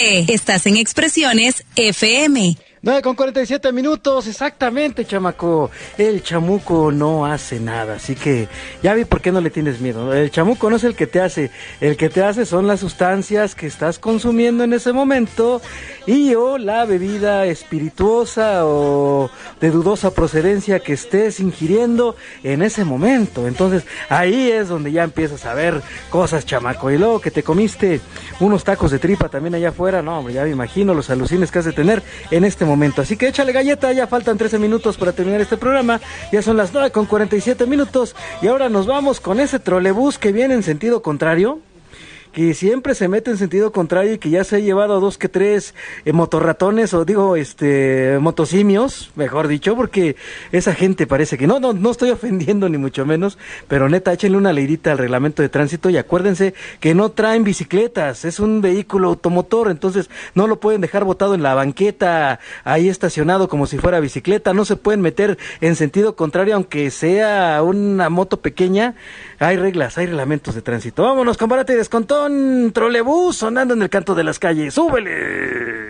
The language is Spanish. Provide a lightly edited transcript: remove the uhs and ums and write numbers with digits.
Porque estás en Expresiones FM. 9:47 exactamente, chamaco. El chamuco no hace nada, así que ya vi por qué no le tienes miedo. El chamuco no es el que te hace son las sustancias que estás consumiendo en ese momento y o la bebida espirituosa o de dudosa procedencia que estés ingiriendo en ese momento. Entonces ahí es donde ya empiezas a ver cosas, chamaco. Y luego que te comiste unos tacos de tripa también allá afuera, no, hombre, ya me imagino los alucines que has de tener en este momento. Así que échale galleta, ya faltan 13 minutos para terminar este programa, ya son las 9:47 y ahora nos vamos con ese trolebús que viene en sentido contrario, que siempre se mete en sentido contrario y que ya se ha llevado a 2 que 3 motorratones, o digo, motosimios, mejor dicho, porque esa gente parece que, no estoy ofendiendo ni mucho menos, pero neta, échenle una leidita al reglamento de tránsito y acuérdense que no traen bicicletas, es un vehículo automotor, entonces no lo pueden dejar botado en la banqueta, ahí estacionado como si fuera bicicleta, no se pueden meter en sentido contrario, aunque sea una moto pequeña, hay reglas, hay reglamentos de tránsito. Vámonos con Barata y Descontón, trolebús sonando en el canto de las calles, ¡súbele!